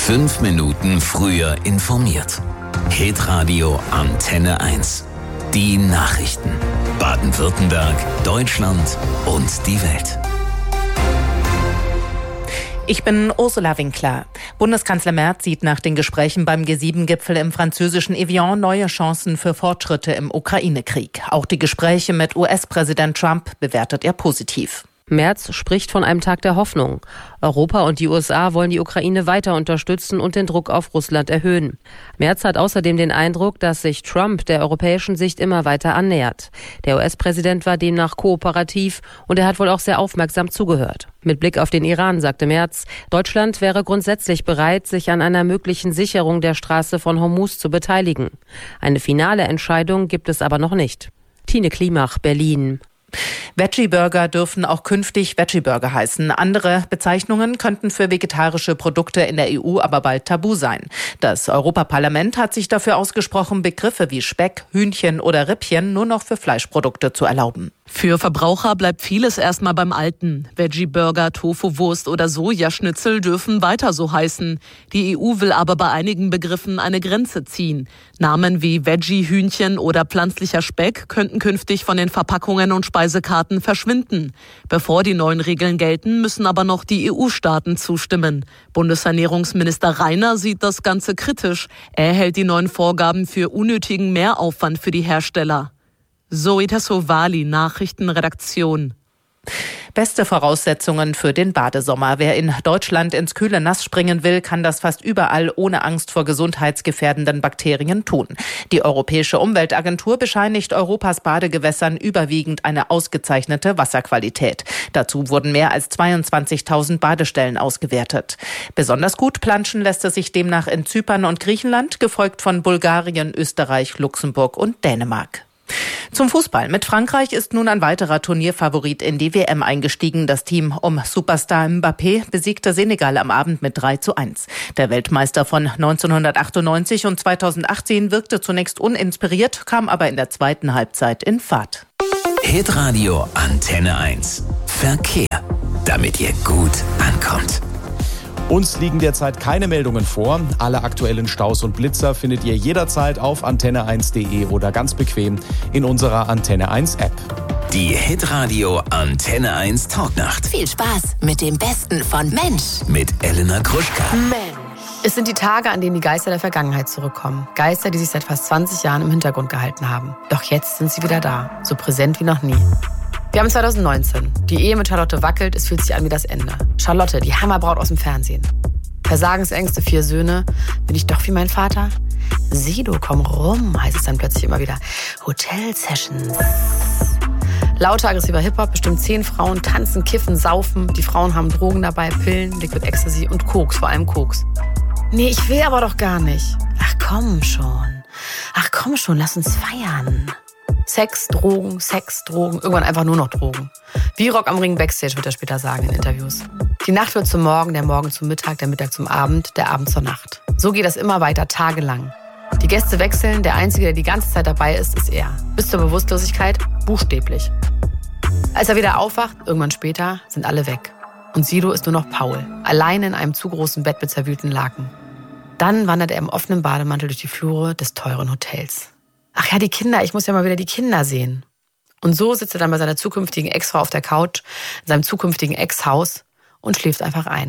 5 Minuten früher informiert. Hitradio Antenne 1. Die Nachrichten. Baden-Württemberg, Deutschland und die Welt. Ich bin Ursula Winkler. Bundeskanzler Merz sieht nach den Gesprächen beim G7-Gipfel im französischen Evian neue Chancen für Fortschritte im Ukraine-Krieg. Auch die Gespräche mit US-Präsident Trump bewertet er positiv. Merz spricht von einem Tag der Hoffnung. Europa und die USA wollen die Ukraine weiter unterstützen und den Druck auf Russland erhöhen. Merz hat außerdem den Eindruck, dass sich Trump der europäischen Sicht immer weiter annähert. Der US-Präsident war demnach kooperativ und er hat wohl auch sehr aufmerksam zugehört. Mit Blick auf den Iran sagte Merz, Deutschland wäre grundsätzlich bereit, sich an einer möglichen Sicherung der Straße von Hormuz zu beteiligen. Eine finale Entscheidung gibt es aber noch nicht. Tine Klimach, Berlin. Veggie-Burger dürfen auch künftig Veggie-Burger heißen. Andere Bezeichnungen könnten für vegetarische Produkte in der EU aber bald tabu sein. Das Europaparlament hat sich dafür ausgesprochen, Begriffe wie Speck, Hühnchen oder Rippchen nur noch für Fleischprodukte zu erlauben. Für Verbraucher bleibt vieles erstmal beim Alten. Veggie-Burger, Tofu-Wurst oder Sojaschnitzel dürfen weiter so heißen. Die EU will aber bei einigen Begriffen eine Grenze ziehen. Namen wie Veggie-Hühnchen oder pflanzlicher Speck könnten künftig von den Verpackungen und Speisekarten verschwinden. Bevor die neuen Regeln gelten, müssen aber noch die EU-Staaten zustimmen. Bundesernährungsminister Reiner sieht das Ganze kritisch. Er hält die neuen Vorgaben für unnötigen Mehraufwand für die Hersteller. Zoe Tassovali, Nachrichtenredaktion. Beste Voraussetzungen für den Badesommer. Wer in Deutschland ins kühle Nass springen will, kann das fast überall ohne Angst vor gesundheitsgefährdenden Bakterien tun. Die Europäische Umweltagentur bescheinigt Europas Badegewässern überwiegend eine ausgezeichnete Wasserqualität. Dazu wurden mehr als 22.000 Badestellen ausgewertet. Besonders gut planschen lässt es sich demnach in Zypern und Griechenland, gefolgt von Bulgarien, Österreich, Luxemburg und Dänemark. Zum Fußball. Mit Frankreich ist nun ein weiterer Turnierfavorit in die WM eingestiegen. Das Team um Superstar Mbappé besiegte Senegal am Abend mit 3:1. Der Weltmeister von 1998 und 2018 wirkte zunächst uninspiriert, kam aber in der zweiten Halbzeit in Fahrt. Hitradio Antenne 1. Verkehr. Damit ihr gut ankommt. Uns liegen derzeit keine Meldungen vor. Alle aktuellen Staus und Blitzer findet ihr jederzeit auf antenne1.de oder ganz bequem in unserer Antenne 1 App. Die Hitradio Antenne 1 Talknacht. Viel Spaß mit dem Besten von Mensch. Mit Elena Gruschka. Mensch. Es sind die Tage, an denen die Geister der Vergangenheit zurückkommen. Geister, die sich seit fast 20 Jahren im Hintergrund gehalten haben. Doch jetzt sind sie wieder da. So präsent wie noch nie. Wir haben 2019. Die Ehe mit Charlotte wackelt, es fühlt sich an wie das Ende. Charlotte, die Hammerbraut aus dem Fernsehen. Versagensängste, 4 Söhne. Bin ich doch wie mein Vater? Sido, komm rum, heißt es dann plötzlich immer wieder. Hotel-Sessions. Lauter, aggressiver Hip-Hop, bestimmt 10 Frauen tanzen, kiffen, saufen. Die Frauen haben Drogen dabei, Pillen, Liquid Ecstasy und Koks, vor allem Koks. Nee, ich will aber doch gar nicht. Ach komm schon, lass uns feiern. Sex, Drogen, irgendwann einfach nur noch Drogen. Wie Rock am Ring Backstage, wird er später sagen in Interviews. Die Nacht wird zum Morgen, der Morgen zum Mittag, der Mittag zum Abend, der Abend zur Nacht. So geht das immer weiter, tagelang. Die Gäste wechseln, der Einzige, der die ganze Zeit dabei ist, ist er. Bis zur Bewusstlosigkeit, buchstäblich. Als er wieder aufwacht, irgendwann später, sind alle weg. Und Sido ist nur noch Paul, allein in einem zu großen Bett mit zerwühlten Laken. Dann wandert er im offenen Bademantel durch die Flure des teuren Hotels. Ach ja, die Kinder, ich muss ja mal wieder die Kinder sehen. Und so sitzt er dann bei seiner zukünftigen Ex-Frau auf der Couch, in seinem zukünftigen Ex-Haus und schläft einfach ein.